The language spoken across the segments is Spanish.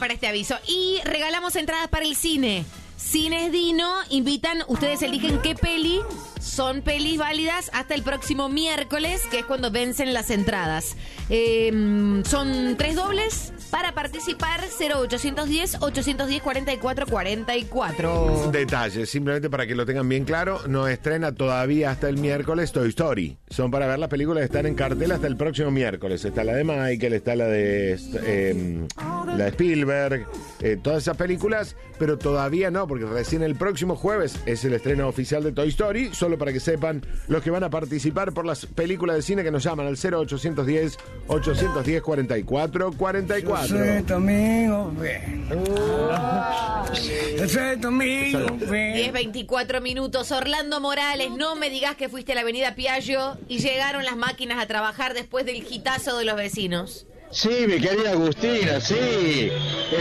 para este aviso. Y regalamos entradas para el cine. Cines Dino invitan, ustedes eligen qué peli. Son pelis válidas hasta el próximo miércoles, que es cuando vencen las entradas. Son 3 dobles. Para participar, 0810-810-4444. Detalles, simplemente para que lo tengan bien claro, no estrena todavía hasta el miércoles Toy Story. Son para ver las películas que están en cartel hasta el próximo miércoles. Está la de Michael, está la de Spielberg, todas esas películas, pero todavía no, porque recién el próximo jueves es el estreno oficial de Toy Story. Solo para que sepan los que van a participar por las películas de cine, que nos llaman al 0810-810-4444. Soy tu amigo, ven. Soy tu amigo, ven. 10:24 minutos. Orlando Morales, no me digas que fuiste a la avenida Piaggio y llegaron las máquinas a trabajar después del hitazo de los vecinos. Sí, mi querida Agustina, sí.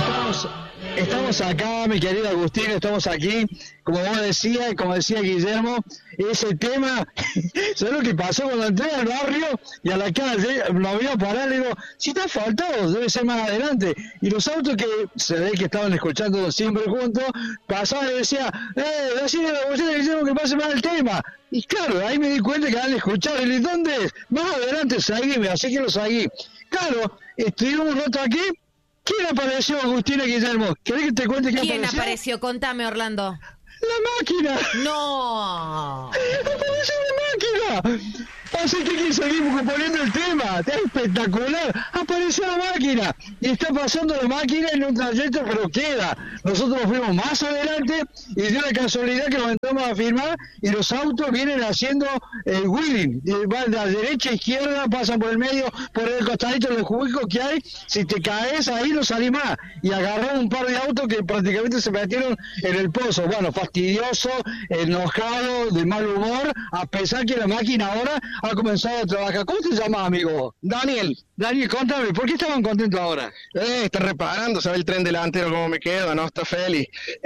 Estamos acá, mi querida Agustina, estamos aquí. Como vos decías, como decía Guillermo, ese tema, ¿sabes lo que pasó cuando entré al barrio y a la calle? Lo voy a parar, le digo, si te ha faltado, debe ser más adelante. Y los autos que se ve que estaban escuchando siempre juntos, pasaban y decía, decime a la Agustina Guillermo que pase más el tema. Y claro, ahí me di cuenta que van a escuchar. Y le dije, ¿dónde es? Más adelante, seguime, así que lo seguí. Claro, estuvimos un rato aquí. ¿Quién apareció, Agustina Guillermo? ¿Querés que te cuente quién apareció? ¿Quién apareció? Contame, Orlando. ¡La máquina! ¡No! ¡Apareció la máquina! Así que seguimos componiendo el tema. ¡Es espectacular! Apareció la máquina. Y está pasando la máquina en un trayecto, pero queda. Nosotros nos fuimos más adelante y dio la casualidad que nos entramos a firmar y los autos vienen haciendo el wheeling. Van de la derecha a izquierda, pasan por el medio, por el costadito de los huecos que hay. Si te caes ahí no salís más. Y agarraron un par de autos que prácticamente se metieron en el pozo. Bueno, fastidioso, enojado, de mal humor, a pesar que la máquina ahora ha comenzado a trabajar. ¿Cómo te llamas, amigo? Daniel, Contame, ¿por qué estaban contentos ahora? está reparando, sabe el tren delantero cómo me quedo, ¿no? Está feliz.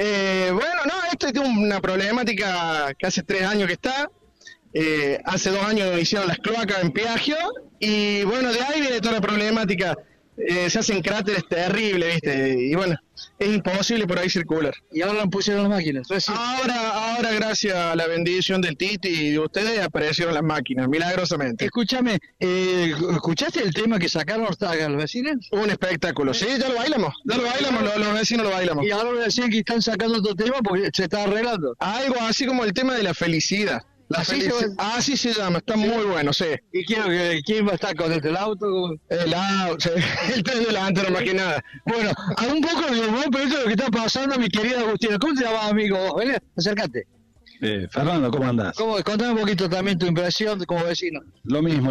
Esto es una problemática que hace 3 años que está. Hace 2 años hicieron las cloacas en Piaggio y bueno, de ahí viene toda la problemática. Se hacen cráteres terribles, ¿viste? Y bueno, es imposible por ahí circular. Y ahora pusieron las máquinas. Ahora gracias a la bendición del Titi y de ustedes aparecieron las máquinas, milagrosamente. Escúchame, ¿escuchaste el tema que sacaron los vecinos? Un espectáculo, sí, ya lo bailamos, los vecinos lo bailamos. Y ahora decían que están sacando otro tema porque se está arreglando. Algo así como el tema de la felicidad. Así se llama, está muy bueno, sí. ¿Y quién va a estar con el auto? El auto, el tren delantero, más que nada. Bueno, a un poco de humor, pero esto es lo que está pasando, mi querida Agustina. ¿Cómo te llamas, amigo? Ven, acércate. Fernando, ¿cómo andás? Contame un poquito también tu impresión como vecino. Lo mismo.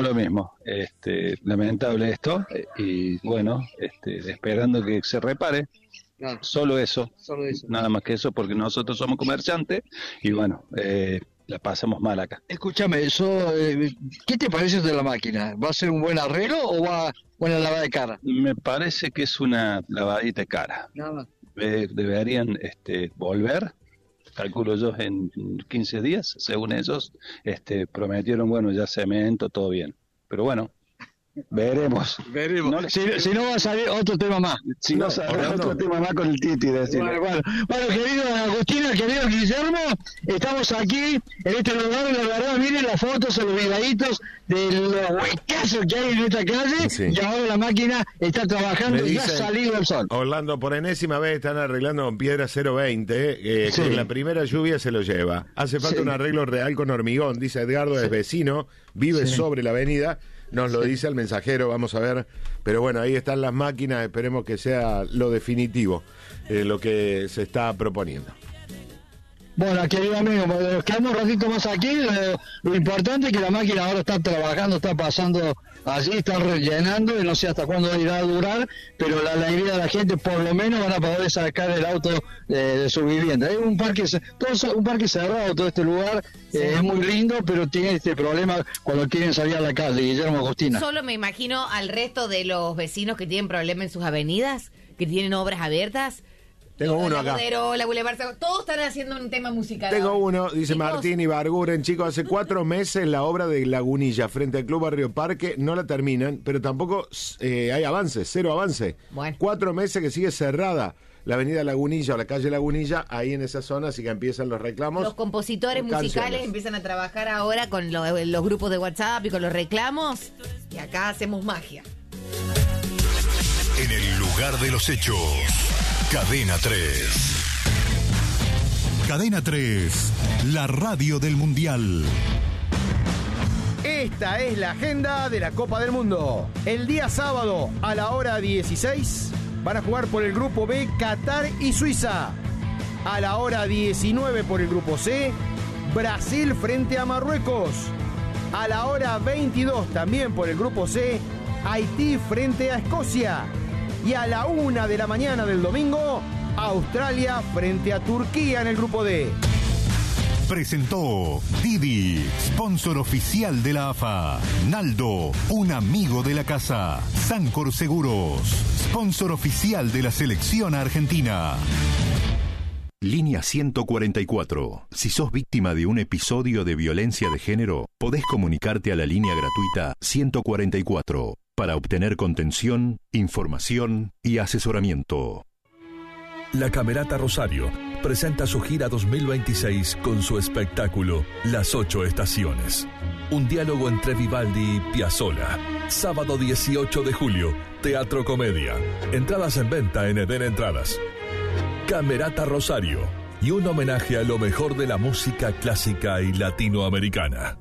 Lamentable esto, y bueno, esperando que se repare. Claro. Solo eso, nada más que eso, porque nosotros somos comerciantes, y bueno, la pasamos mal acá. Escúchame, ¿qué te parece de la máquina? ¿Va a ser un buen arreglo o va a una lavada de cara? Me parece que es una lavadita de cara. Nada más. Deberían volver, calculo yo, en 15 días, según ellos. Prometieron, bueno, ya cemento, todo bien. Pero bueno, veremos. No, si no va a salir otro tema más. Si no sale otro tema más con el Titi. Bueno, querido Agustina, querido Guillermo, estamos aquí en este lugar y la verdad, miren las fotos, los videitos de los huecazos que hay en esta calle. Sí. Y ahora la máquina está trabajando y ya ha salido el sol. Orlando, por enésima vez están arreglando con piedra 020, sí. Con la primera lluvia se lo lleva. Hace falta un arreglo real con hormigón, dice Edgardo, es vecino, vive sobre la avenida. Nos lo dice el mensajero, vamos a ver. Pero bueno, ahí están las máquinas, esperemos que sea lo definitivo, lo que se está proponiendo. Bueno, querido amigo, nos quedamos un ratito más aquí. Lo importante es que la máquina ahora está trabajando, está pasando allí, está rellenando, y no sé hasta cuándo irá a durar, pero la alegría de la gente, por lo menos van a poder sacar el auto de su vivienda. Es un parque cerrado, todo este lugar, es muy lindo, pero tiene este problema cuando quieren salir a la calle. Guillermo, Agustina. Solo me imagino al resto de los vecinos que tienen problemas en sus avenidas, que tienen obras abiertas. Tengo uno la acá. Bodero, la Boulevard, todos están haciendo un tema musical. Tengo ahora. uno, dice Chicos, Martín Ibarguren. Chicos, hace 4 meses la obra de Lagunilla frente al Club Barrio Parque no la terminan, pero tampoco hay avances, 0 avance. Bueno. 4 meses que sigue cerrada la avenida Lagunilla o la calle Lagunilla, ahí en esa zona, así que empiezan los reclamos. Los compositores musicales Canciones. empiezan a trabajar ahora con los grupos de WhatsApp y con los reclamos, y acá hacemos magia. En el lugar de los hechos, Cadena 3. Cadena 3, la radio del Mundial. Esta es la agenda de la Copa del Mundo. El día sábado a la hora 16 van a jugar por el grupo B Qatar y Suiza. A la hora 19 por el grupo C, Brasil frente a Marruecos. A la hora 22 también por el grupo C, Haití frente a Escocia. Y a la 1 de la mañana del domingo, Australia frente a Turquía en el grupo D. Presentó Didi, sponsor oficial de la AFA. Naldo, un amigo de la casa. Sancor Seguros, sponsor oficial de la selección argentina. Línea 144. Si sos víctima de un episodio de violencia de género, podés comunicarte a la línea gratuita 144 para obtener contención, información y asesoramiento. La Camerata Rosario presenta su gira 2026 con su espectáculo Las 8 Estaciones. Un diálogo entre Vivaldi y Piazzolla. Sábado 18 de julio, Teatro Comedia. Entradas en venta en Eden Entradas. Camerata Rosario y un homenaje a lo mejor de la música clásica y latinoamericana.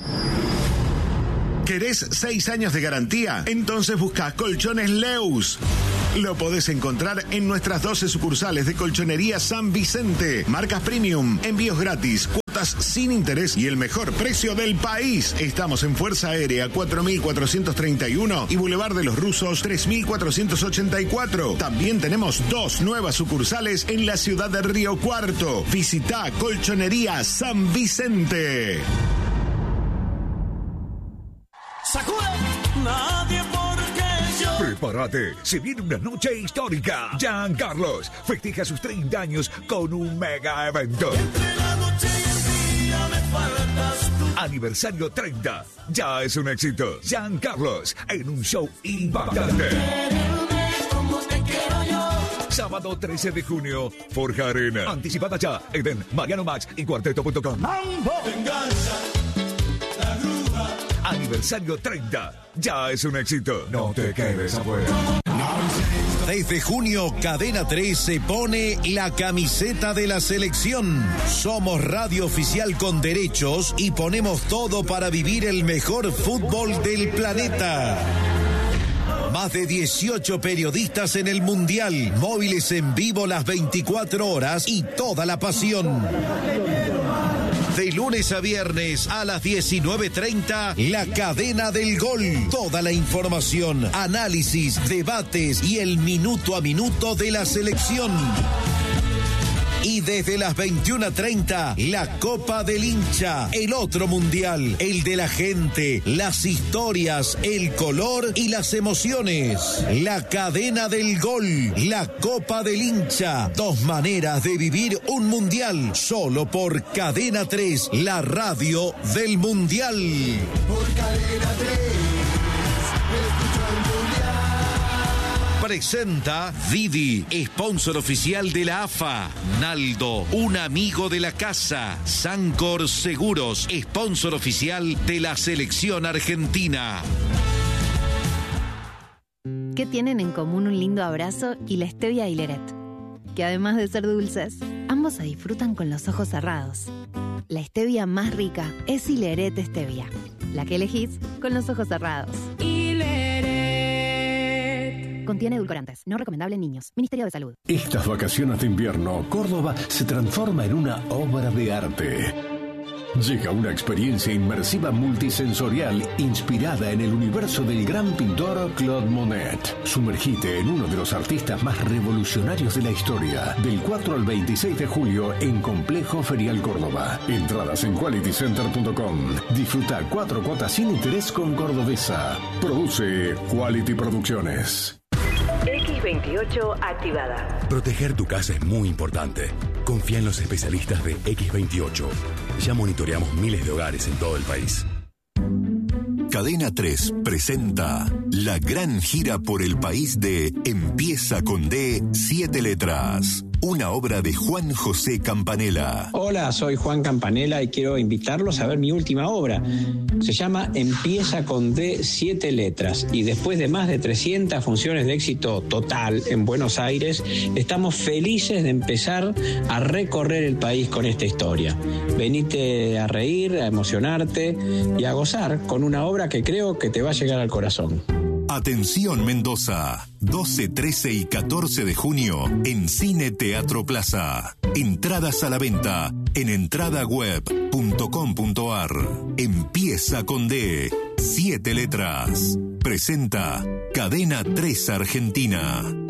¿Querés 6 años de garantía? Entonces busca Colchones Leus. Lo podés encontrar en nuestras 12 sucursales de Colchonería San Vicente. Marcas premium, envíos gratis, cuotas sin interés y el mejor precio del país. Estamos en Fuerza Aérea 4431 y Boulevard de los Rusos 3484. También tenemos 2 nuevas sucursales en la ciudad de Río Cuarto. Visita Colchonería San Vicente. Prepárate, se viene una noche histórica. Giancarlos festeja sus 30 años con un mega evento. Aniversario 30. Ya es un éxito. Giancarlos en un show impactante. Sábado 13 de junio, Forja Arena. Anticipada ya, Eden, Mariano Max y Cuarteto.com. Aniversario 30. Ya es un éxito. No te quedes afuera. Desde junio, Cadena 3 se pone la camiseta de la selección. Somos radio oficial con derechos y ponemos todo para vivir el mejor fútbol del planeta. Más de 18 periodistas en el Mundial, móviles en vivo las 24 horas y toda la pasión. De lunes a viernes a las 19:30, La Cadena del Gol. Toda la información, análisis, debates y el minuto a minuto de la selección. Y desde las 21:30, la Copa del Hincha, el otro mundial, el de la gente, las historias, el color y las emociones. La Cadena del Gol, la Copa del Hincha, 2 maneras de vivir un mundial, solo por Cadena 3, la radio del mundial. Por Cadena 3, escucho el mundial. Presenta Didi, sponsor oficial de la AFA. Naldo, un amigo de la casa. Sancor Seguros, sponsor oficial de la selección argentina. ¿Qué tienen en común un lindo abrazo y la stevia y Leret? Que además de ser dulces, ambos se disfrutan con los ojos cerrados. La stevia más rica es Hileret Stevia, la que elegís con los ojos cerrados. Contiene edulcorantes, no recomendable en niños. Ministerio de Salud. Estas vacaciones de invierno, Córdoba se transforma en una obra de arte. Llega una experiencia inmersiva multisensorial inspirada en el universo del gran pintor Claude Monet. Sumergite en uno de los artistas más revolucionarios de la historia. Del 4 al 26 de julio en Complejo Ferial Córdoba. Entradas en qualitycenter.com. Disfruta 4 cuotas sin interés con Cordobesa. Produce Quality Producciones. X20 X28 activada. Proteger tu casa es muy importante. Confía en los especialistas de X28. Ya monitoreamos miles de hogares en todo el país. Cadena 3 presenta la gran gira por el país de Empieza con D, 7 letras. Una obra de Juan José Campanella. Hola, soy Juan Campanella y quiero invitarlos a ver mi última obra. Se llama Empieza con D, 7 letras. Y después de más de 300 funciones de éxito total en Buenos Aires, estamos felices de empezar a recorrer el país con esta historia. Venite a reír, a emocionarte y a gozar con una obra que creo que te va a llegar al corazón. Atención Mendoza, 12, 13 y 14 de junio en Cine Teatro Plaza. Entradas a la venta en entradaweb.com.ar. Empieza con D, 7 letras. Presenta Cadena 3 Argentina.